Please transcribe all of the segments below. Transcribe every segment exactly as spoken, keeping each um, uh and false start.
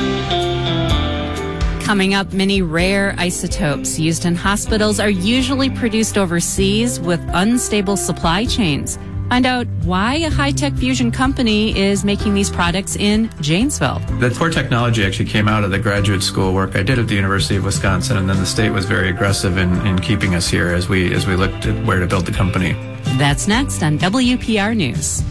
Coming up, many rare isotopes used in hospitals are usually produced overseas with unstable supply chains. Find out why a high-tech fusion company is making these products in Janesville. The core technology actually came out of the graduate school work I did at the University of Wisconsin, and then the state was very aggressive in, in keeping us here as we as we looked at where to build the company. That's next on W P R News.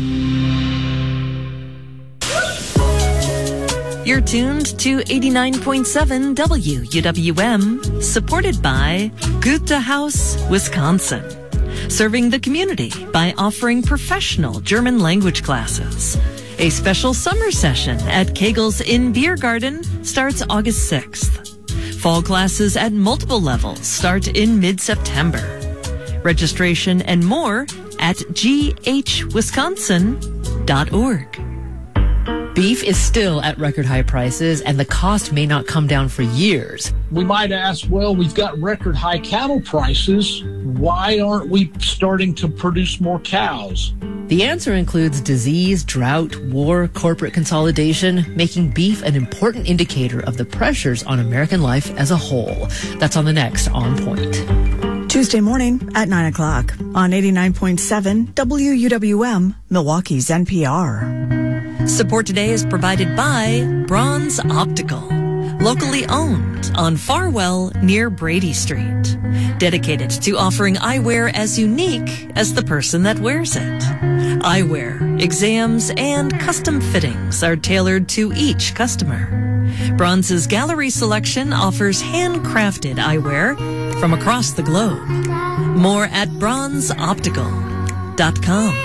You're tuned to eighty-nine point seven W U W M, supported by Goethe House, Wisconsin. Serving the community by offering professional German language classes. A special summer session at Kegel's Inn Beer Garden starts August sixth. Fall classes at multiple levels start in mid-September. Registration and more at g h wisconsin dot org. Beef is still at record high prices, and the cost may not come down for years. We might ask, well, we've got record high cattle prices. Why aren't we starting to produce more cows? The answer includes disease, drought, war, corporate consolidation, making beef an important indicator of the pressures on American life as a whole. That's on the next On Point. Tuesday morning at nine o'clock on eighty-nine point seven W U W M, Milwaukee's N P R. Support today is provided by Bronze Optical, locally owned on Farwell near Brady Street. Dedicated to offering eyewear as unique as the person that wears it. Eyewear, exams, and custom fittings are tailored to each customer. Bronze's gallery selection offers handcrafted eyewear from across the globe. More at bronze optical dot com.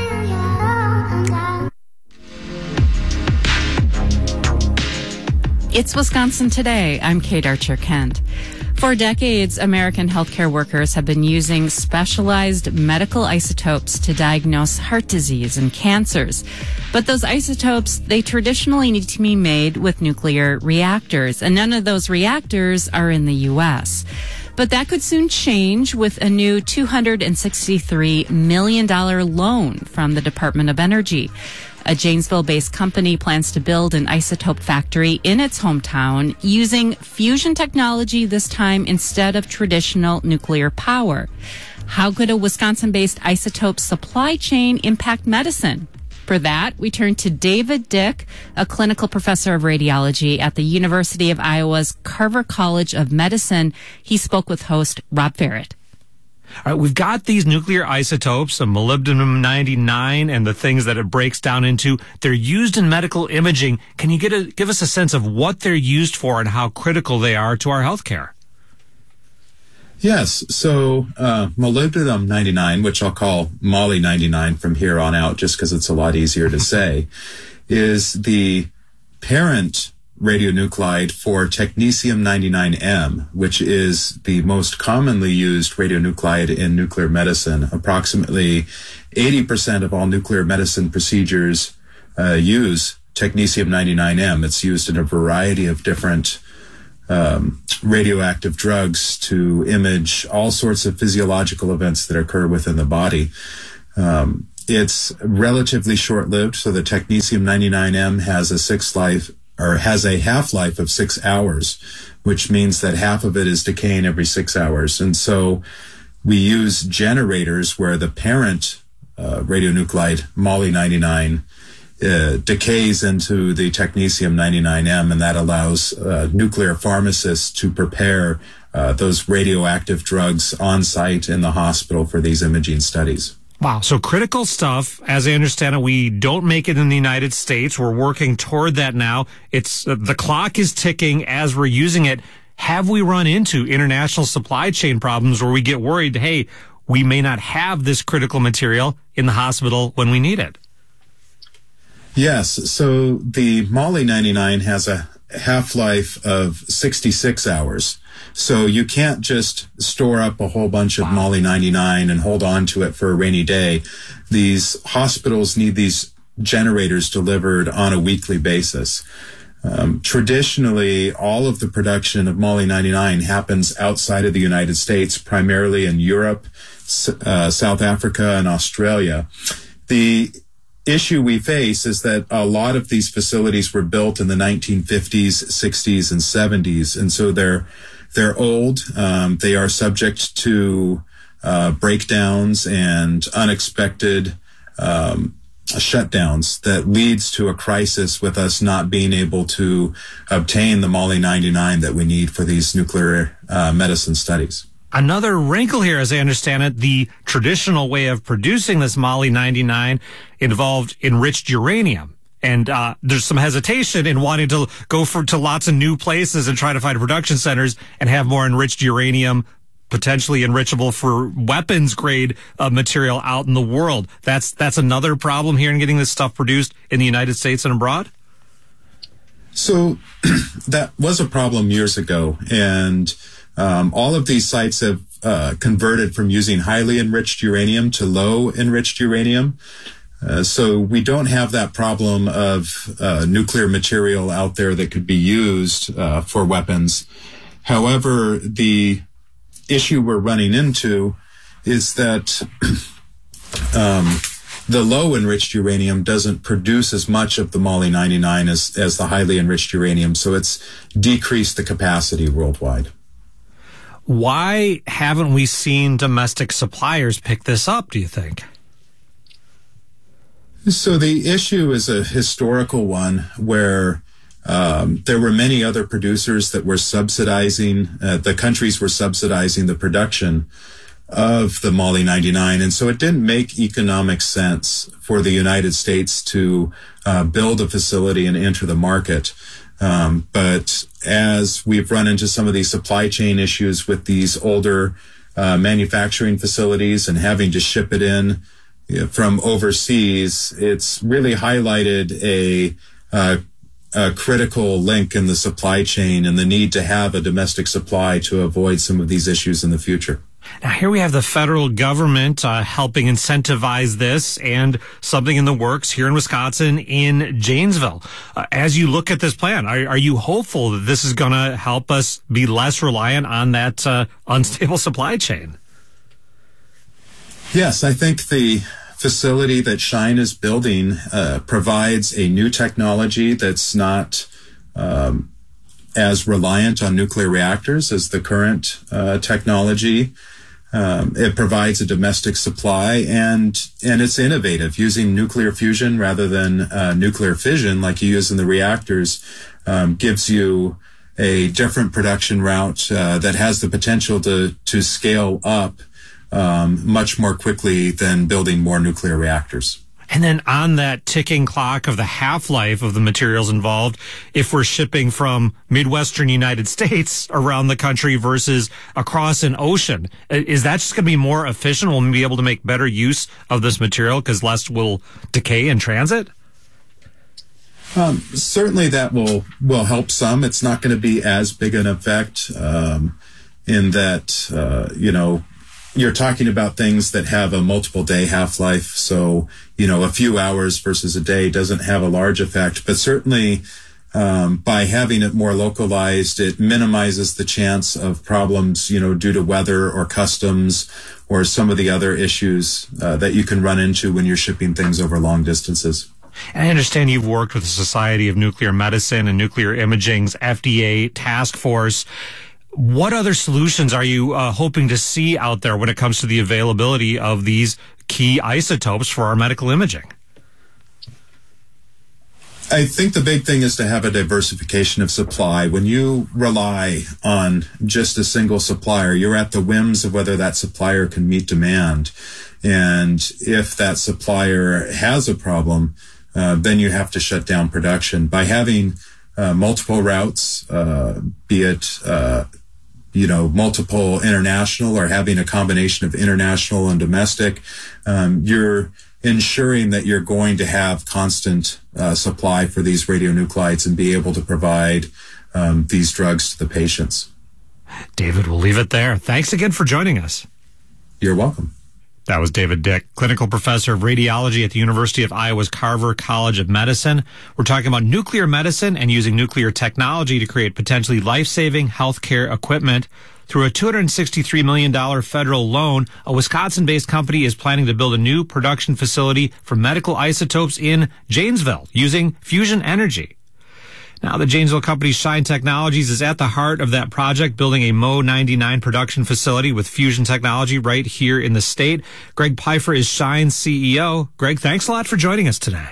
It's Wisconsin Today. I'm Kate Archer-Kent. For decades, American healthcare workers have been using specialized medical isotopes to diagnose heart disease and cancers. But those isotopes, they traditionally need to be made with nuclear reactors, and none of those reactors are in the U S. But that could soon change with a new two hundred sixty-three million dollars loan from the Department of Energy. A Janesville-based company plans to build an isotope factory in its hometown using fusion technology this time instead of traditional nuclear power. How could a Wisconsin-based isotope supply chain impact medicine? For that, we turn to David Dick, a clinical professor of radiology at the University of Iowa's Carver College of Medicine. He spoke with host Rob Ferret. All right, we've got these nuclear isotopes, a molybdenum ninety-nine, and the things that it breaks down into. They're used in medical imaging. Can you get a, give us a sense of what they're used for and how critical they are to our healthcare? Yes. So uh, molybdenum ninety-nine, which I'll call Moly ninety-nine from here on out just because it's a lot easier to say, is the parent radionuclide for technetium ninety-nine M, which is the most commonly used radionuclide in nuclear medicine. Approximately eighty percent of all nuclear medicine procedures uh, use technetium ninety-nine M. It's used in a variety of different um, radioactive drugs to image all sorts of physiological events that occur within the body. Um, it's relatively short-lived, so the technetium ninety-nine M has a six life or has a half-life of six hours, which means that half of it is decaying every six hours. And so we use generators where the parent uh, radionuclide, Moly ninety-nine, uh, decays into the technetium ninety-nine M, and that allows uh, nuclear pharmacists to prepare uh, those radioactive drugs on site in the hospital for these imaging studies. Wow. So critical stuff. As I understand it, we don't make it in the United States. We're working toward that now. It's uh, the clock is ticking as we're using it. Have we run into international supply chain problems where we get worried, hey, we may not have this critical material in the hospital when we need it? Yes. So the Moly ninety-nine has a half-life of sixty-six hours. So you can't just store up a whole bunch of wow. Moly ninety-nine and hold on to it for a rainy day. These hospitals need these generators delivered on a weekly basis. Um, traditionally, all of the production of Moly ninety-nine happens outside of the United States, primarily in Europe, uh, South Africa, and Australia. The issue we face is that a lot of these facilities were built in the nineteen fifties, sixties, and seventies, and so they're they're old. Um, they are subject to uh, breakdowns and unexpected um, shutdowns that leads to a crisis with us not being able to obtain the Moly ninety-nine that we need for these nuclear uh, medicine studies. Another wrinkle here, as I understand it, the traditional way of producing this Moly ninety-nine involved enriched uranium. And uh, there's some hesitation in wanting to go for to lots of new places and try to find production centers and have more enriched uranium, potentially enrichable for weapons grade uh, material out in the world. That's that's another problem here in getting this stuff produced in the United States and abroad. So that was a problem years ago, and um, all of these sites have uh, converted from using highly enriched uranium to low enriched uranium. Uh, so we don't have that problem of uh, nuclear material out there that could be used uh, for weapons. However, the issue we're running into is that um, the low enriched uranium doesn't produce as much of the Moly ninety-nine as, as the highly enriched uranium, so it's decreased the capacity worldwide. Why haven't we seen domestic suppliers pick this up, do you think? So the issue is a historical one where um, there were many other producers that were subsidizing, uh, the countries were subsidizing the production of the Moly ninety-nine. And so it didn't make economic sense for the United States to uh, build a facility and enter the market. Um, but as we've run into some of these supply chain issues with these older uh, manufacturing facilities and having to ship it in from overseas, it's really highlighted a, uh, a critical link in the supply chain and the need to have a domestic supply to avoid some of these issues in the future. Now, here we have the federal government uh, helping incentivize this, and something in the works here in Wisconsin in Janesville. Uh, as you look at this plan, are, are you hopeful that this is going to help us be less reliant on that uh, unstable supply chain? Yes, I think the facility that Shine is building uh, provides a new technology that's not um, as reliant on nuclear reactors as the current uh, technology. Um, it provides a domestic supply, and and it's innovative, using nuclear fusion rather than uh, nuclear fission like you use in the reactors. Um, gives you a different production route uh, that has the potential to to scale up Um, much more quickly than building more nuclear reactors. And then on that ticking clock of the half-life of the materials involved, if we're shipping from Midwestern United States around the country versus across an ocean, is that just going to be more efficient? Will we be able to make better use of this material because less will decay in transit? Um, certainly that will, will help some. It's not going to be as big an effect um, in that, uh, you know, you're talking about things that have a multiple day half-life. So, you know, a few hours versus a day doesn't have a large effect. But certainly um, by having it more localized, it minimizes the chance of problems, you know, due to weather or customs or some of the other issues uh, that you can run into when you're shipping things over long distances. And I understand you've worked with the Society of Nuclear Medicine and Nuclear Imaging's F D A task force. What other solutions are you uh, hoping to see out there when it comes to the availability of these key isotopes for our medical imaging? I think the big thing is to have a diversification of supply. When you rely on just a single supplier, you're at the whims of whether that supplier can meet demand. And if that supplier has a problem, uh, then you have to shut down production. By having uh, multiple routes, uh, be it uh, you know, multiple international or having a combination of international and domestic, um, you're ensuring that you're going to have constant uh, supply for these radionuclides and be able to provide um, these drugs to the patients. David, we'll leave it there. Thanks again for joining us. You're welcome. That was David Dick, clinical professor of radiology at the University of Iowa's Carver College of Medicine. We're talking about nuclear medicine and using nuclear technology to create potentially life-saving healthcare equipment. Through a two hundred sixty-three million dollars federal loan, a Wisconsin-based company is planning to build a new production facility for medical isotopes in Janesville using fusion energy. Now, the Janesville company Shine Technologies is at the heart of that project, building a M O ninety-nine production facility with fusion technology right here in the state. Greg Pfeiffer is Shine's C E O. Greg, thanks a lot for joining us today.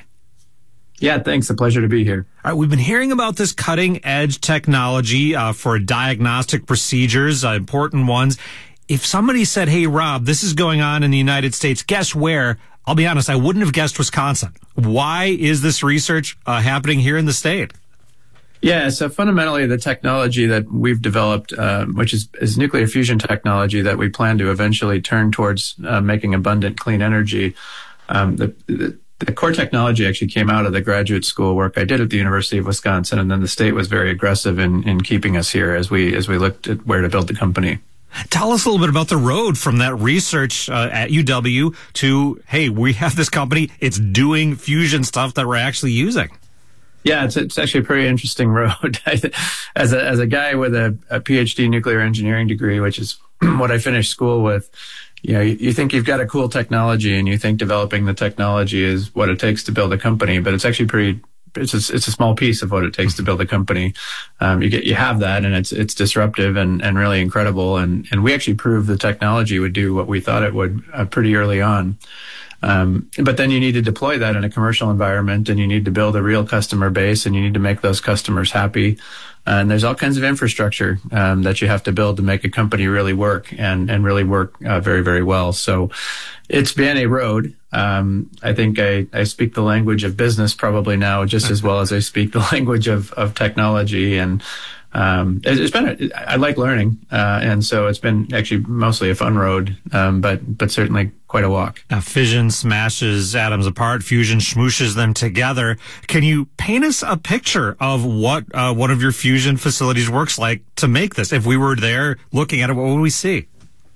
Yeah, thanks. A pleasure to be here. All right, we've been hearing about this cutting-edge technology uh, for diagnostic procedures, uh, important ones. If somebody said, hey, Rob, this is going on in the United States, guess where? I'll be honest, I wouldn't have guessed Wisconsin. Why is this research uh, happening here in the state? Yeah, so fundamentally, the technology that we've developed, uh, which is, is nuclear fusion technology that we plan to eventually turn towards uh, making abundant clean energy, um, the, the, the core technology actually came out of the graduate school work I did at the University of Wisconsin, and then the state was very aggressive in, in keeping us here as we as we looked at where to build the company. Tell us a little bit about the road from that research uh, at U W to, hey, we have this company, it's doing fusion stuff that we're actually using. Yeah, it's it's actually a pretty interesting road. as a as a guy with a, a PhD nuclear engineering degree, which is what I finished school with, you know, you, you think you've got a cool technology, and you think developing the technology is what it takes to build a company, but it's actually pretty. It's a, it's a small piece of what it takes to build a company. Um, you get you have that, and it's it's disruptive and, and really incredible. And and we actually proved the technology would do what we thought it would uh, pretty early on. Um, but then you need to deploy that in a commercial environment, and you need to build a real customer base, and you need to make those customers happy. Uh, and there's all kinds of infrastructure um, that you have to build to make a company really work and, and really work uh, very, very well. So it's been a road. Um, I think I, I speak the language of business probably now just as well as I speak the language of, of technology. And Um, it's been, a, I like learning, uh, and so it's been actually mostly a fun road, um, but, but certainly quite a walk. Now, fission smashes atoms apart, fusion smooshes them together. Can you paint us a picture of what, uh, one of your fusion facilities works like to make this? If we were there looking at it, what would we see?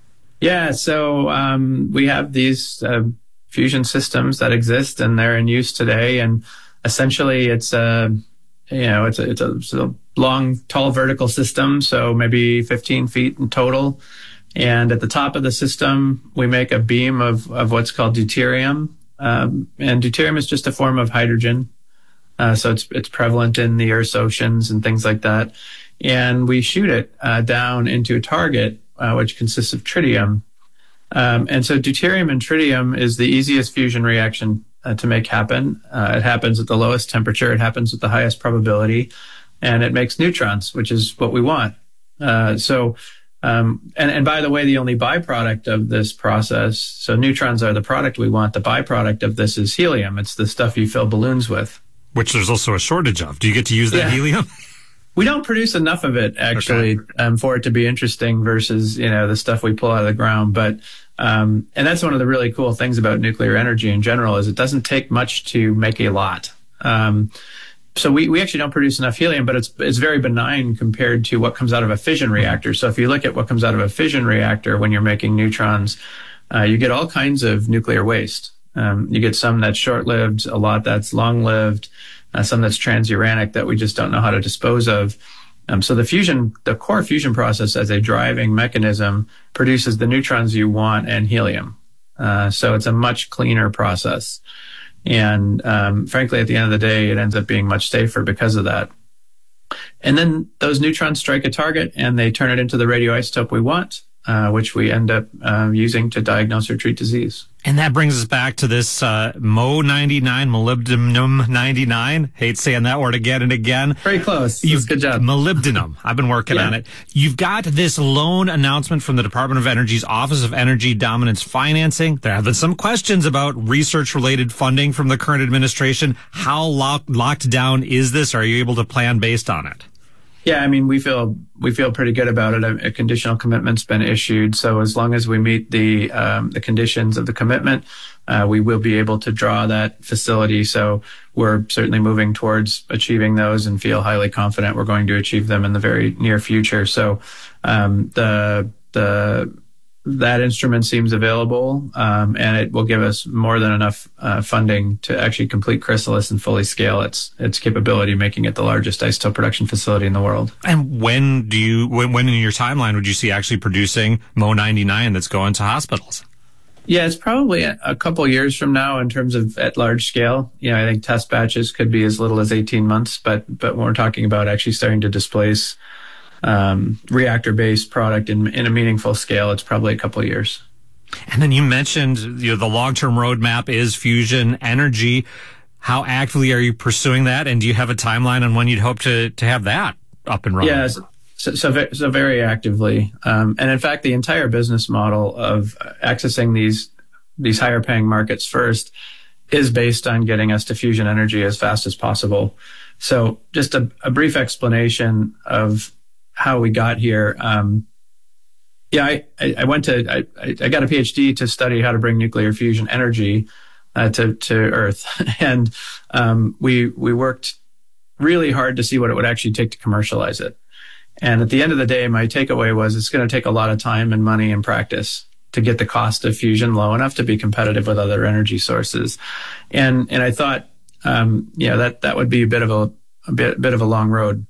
Yeah, so, um, we have these, uh, fusion systems that exist, and they're in use today, and essentially it's a, you know, it's a, it's a, it's a long, tall vertical system, so maybe fifteen feet in total. And at the top of the system, we make a beam of, of what's called deuterium. Um, and deuterium is just a form of hydrogen. Uh, so it's, it's prevalent in the Earth's oceans and things like that. And we shoot it uh, down into a target, uh, which consists of tritium. Um, and so deuterium and tritium is the easiest fusion reaction uh, to make happen. Uh, it happens at the lowest temperature. It happens at the highest probability. And it makes neutrons, which is what we want. Uh, so, um, and, and by the way, the only byproduct of this process, so neutrons are the product we want. The byproduct of this is helium. It's the stuff you fill balloons with. Which there's also a shortage of. Do you get to use that yeah. helium? We don't produce enough of it, actually, okay. um, for it to be interesting versus, you know, the stuff we pull out of the ground. But, um, and that's one of the really cool things about nuclear energy in general is it doesn't take much to make a lot. Um, So we, we actually don't produce enough helium, but it's it's very benign compared to what comes out of a fission reactor. So if you look at what comes out of a fission reactor when you're making neutrons, uh, you get all kinds of nuclear waste. Um, you get some that's short-lived, a lot that's long-lived, uh, some that's transuranic that we just don't know how to dispose of. Um, so the fusion, the core fusion process as a driving mechanism produces the neutrons you want and helium. Uh, so it's a much cleaner process. And um, frankly, at the end of the day, it ends up being much safer because of that. And then those neutrons strike a target and they turn it into the radioisotope we want, uh, which we end up uh, using to diagnose or treat disease. And that brings us back to this uh, M O ninety-nine, molybdenum ninety-nine. Hate saying that word again and again. Very close. You've, good job. Molybdenum. I've been working yeah. on it. You've got this loan announcement from the Department of Energy's Office of Energy Dominance Financing. There have been some questions about research-related funding from the current administration. How lock, locked down is this? Are you able to plan based on it? Yeah, I mean, we feel we feel pretty good about it. A, a conditional commitment's been issued, so as long as we meet the um, the conditions of the commitment, uh, we will be able to draw that facility. So we're certainly moving towards achieving those, and feel highly confident we're going to achieve them in the very near future. So um, the the that instrument seems available, um, and it will give us more than enough uh, funding to actually complete Chrysalis and fully scale its its capability, making it the largest isotope production facility in the world. And when do you, when, when in your timeline would you see actually producing M O ninety-nine that's going to hospitals? Yeah, it's probably a couple years from now in terms of at large scale. You know, I think test batches could be as little as eighteen months, but but when we're talking about actually starting to displace um, reactor-based product in, in a meaningful scale, it's probably a couple of years. And then you mentioned, you know, the long-term roadmap is fusion energy. How actively are you pursuing that? And do you have a timeline on when you'd hope to, to have that up and running? Yeah, so, so, so very actively. Um, and in fact, the entire business model of accessing these, these higher paying markets first is based on getting us to fusion energy as fast as possible. So just a, a brief explanation of how we got here. Um, yeah, I, I went to, I, I got a PhD to study how to bring nuclear fusion energy uh, to, to Earth. And um, we, we worked really hard to see what it would actually take to commercialize it. And at the end of the day, my takeaway was it's going to take a lot of time and money and practice to get the cost of fusion low enough to be competitive with other energy sources. And, and I thought, um, yeah, that, that would be a bit of a, a bit, bit of a long road.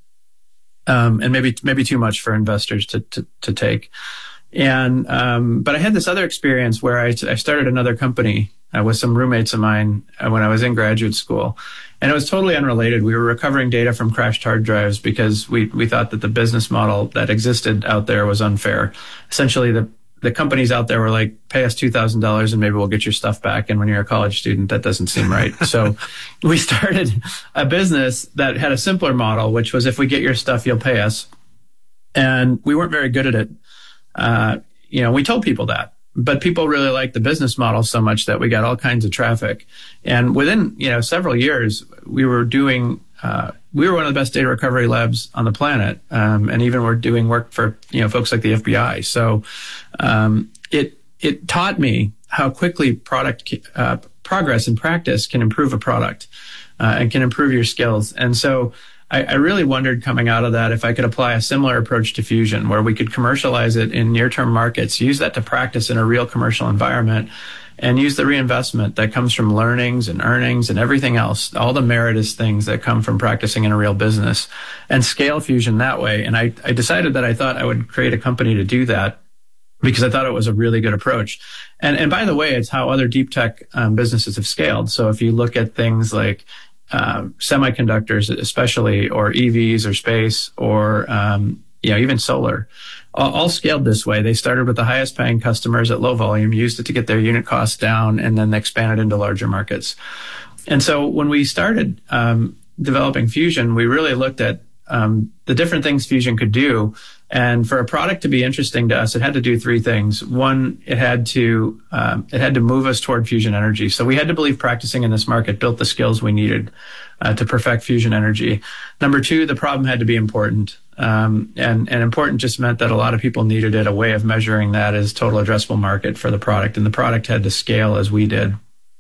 Um, and maybe, maybe too much for investors to, to, to take. And, um, but I had this other experience where I, I started another company uh, with some roommates of mine uh, when I was in graduate school. And it was totally unrelated. We were recovering data from crashed hard drives because we, we thought that the business model that existed out there was unfair. Essentially, the, the companies out there were like, pay us two thousand dollars and maybe we'll get your stuff back. And when you're a college student, that doesn't seem right. So we started a business that had a simpler model, which was if we get your stuff, you'll pay us. And we weren't very good at it. Uh, you know, we told people that, but people really liked the business model so much that we got all kinds of traffic. And within, you know, several years, we were doing, uh, we were one of the best data recovery labs on the planet. Um, and even we're doing work for, you know, folks like the F B I. So, um, it, it taught me how quickly product, uh, progress and practice can improve a product, uh, and can improve your skills. And so, I, I really wondered coming out of that if I could apply a similar approach to fusion where we could commercialize it in near-term markets, use that to practice in a real commercial environment, and use the reinvestment that comes from learnings and earnings and everything else, all the meritorious things that come from practicing in a real business, and scale fusion that way. And I, I decided that I thought I would create a company to do that because I thought it was a really good approach. And, and by the way, it's how other deep tech um, businesses have scaled. So if you look at things like Uh, semiconductors, especially, or E Vs, or space, or um, you know, even solar, all, all scaled this way. They started with the highest paying customers at low volume, used it to get their unit costs down, and then they expanded into larger markets. And so when we started um, developing fusion, we really looked at um, the different things fusion could do. And for a product to be interesting to us, it had to do three things. One, it had to um, it had to move us toward fusion energy. So we had to believe practicing in this market built the skills we needed uh, to perfect fusion energy. Number two, the problem had to be important. Um, and, and important just meant that a lot of people needed it. A way of measuring that is total addressable market for the product. And the product had to scale as we did.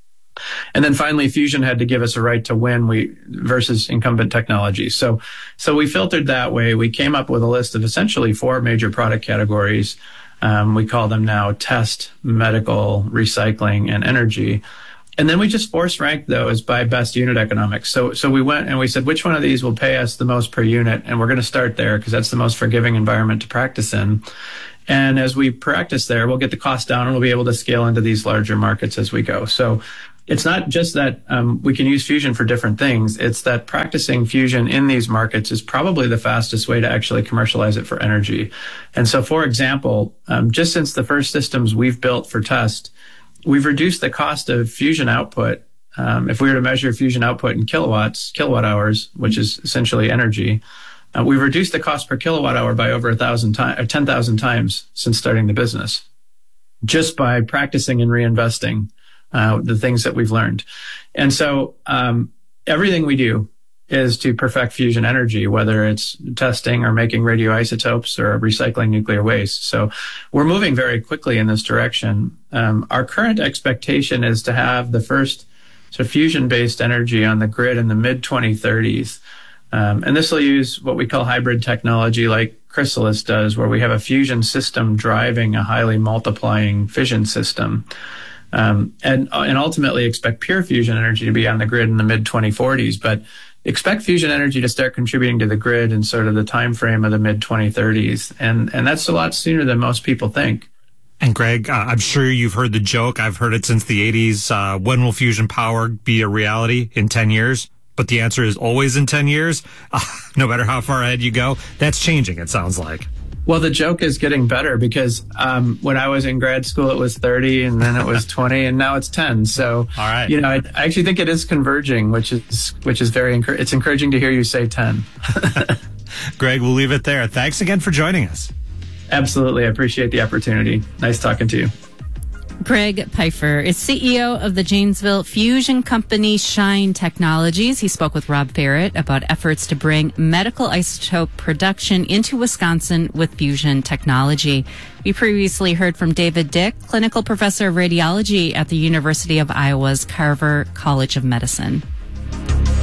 And then finally, fusion had to give us a right to win we versus incumbent technology. So, so we filtered that way. We came up with a list of essentially four major product categories. Um, we call them now test, medical, recycling, and energy. And then we just force ranked those by best unit economics. So, so we went and we said, which one of these will pay us the most per unit? And we're going to start there because that's the most forgiving environment to practice in. And as we practice there, we'll get the cost down and we'll be able to scale into these larger markets as we go. So it's not just that um, we can use fusion for different things. It's that practicing fusion in these markets is probably the fastest way to actually commercialize it for energy. And so, for example, um, just since the first systems we've built for test, we've reduced the cost of fusion output. Um, if we were to measure fusion output in kilowatts, kilowatt hours, which is essentially energy, uh, we've reduced the cost per kilowatt hour by over a thousand times, or ten thousand times since starting the business, just by practicing and reinvesting uh, the things that we've learned. And so um, everything we do is to perfect fusion energy, whether it's testing or making radioisotopes or recycling nuclear waste. So we're moving very quickly in this direction. Um, our current expectation is to have the first sort of fusion-based energy on the grid in the mid twenty thirties. Um, and this will use what we call hybrid technology like Chrysalis does, where we have a fusion system driving a highly multiplying fission system. Um, and, and ultimately expect pure fusion energy to be on the grid in the mid twenty forties. But expect fusion energy to start contributing to the grid in sort of the time frame of the mid twenty thirties. And, and that's a lot sooner than most people think. And Greg, uh, I'm sure you've heard the joke. I've heard it since the eighties. Uh, when will fusion power be a reality? In ten years? But the answer is always in ten years. Uh, no matter how far ahead you go, that's changing, it sounds like. Well, the joke is getting better because um, when I was in grad school, it was thirty, and then it was twenty, and now it's ten. So, all right. you know, I, I actually think it is converging, which is which is very encouraging. It's encouraging to hear you say ten. Greg, we'll leave it there. Thanks again for joining us. Absolutely. I appreciate the opportunity. Nice talking to you. Greg Pfeiffer is C E O of the Janesville fusion company Shine Technologies. He spoke with Rob Barrett about efforts to bring medical isotope production into Wisconsin with fusion technology. We previously heard from David Dick, clinical professor of radiology at the University of Iowa's Carver College of Medicine.